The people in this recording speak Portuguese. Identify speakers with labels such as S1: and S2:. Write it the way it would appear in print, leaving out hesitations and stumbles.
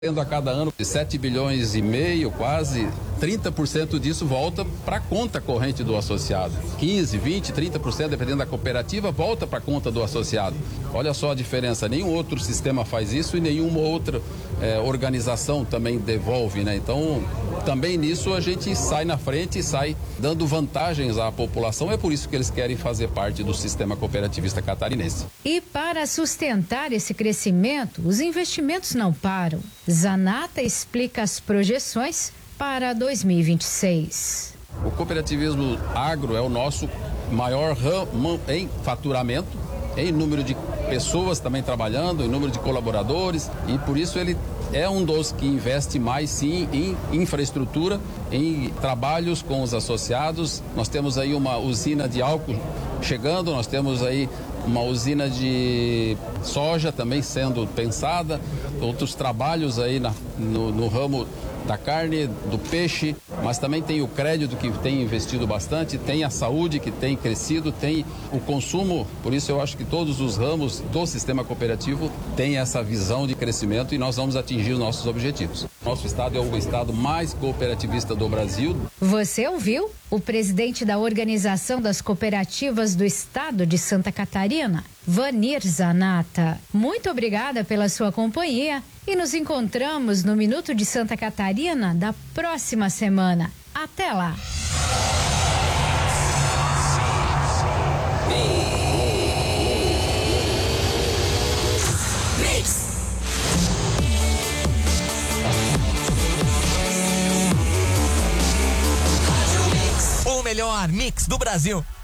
S1: Tendo a cada ano 7 bilhões e meio, quase 30% disso volta para a conta corrente do associado. 15, 20, 30%, dependendo da cooperativa, volta para a conta do associado. Olha só a diferença, nenhum outro sistema faz isso e nenhuma outra organização também devolve, né? Então, também nisso a gente sai na frente e sai dando vantagens à população. É por isso que eles querem fazer parte do sistema cooperativista catarinense.
S2: E para sustentar esse crescimento, os investimentos não param. Zanata explica as projeções para 2026.
S1: O cooperativismo agro é o nosso maior ramo em faturamento, em número de pessoas também trabalhando, em número de colaboradores, e por isso ele é um dos que investe mais sim em infraestrutura, em trabalhos com os associados. Nós temos aí uma usina de álcool chegando, nós temos aí uma usina de soja também sendo pensada, outros trabalhos aí no ramo da carne, do peixe, mas também tem o crédito que tem investido bastante, tem a saúde que tem crescido, tem o consumo. Por isso eu acho que todos os ramos do sistema cooperativo têm essa visão de crescimento e nós vamos atingir os nossos objetivos. Nosso estado é o estado mais cooperativista do Brasil.
S2: Você ouviu o presidente da Organização das Cooperativas do Estado de Santa Catarina, Vanir Zanata. Muito obrigada pela sua companhia e nos encontramos no Minuto de Santa Catarina da próxima semana. Até lá!
S3: O melhor mix do Brasil.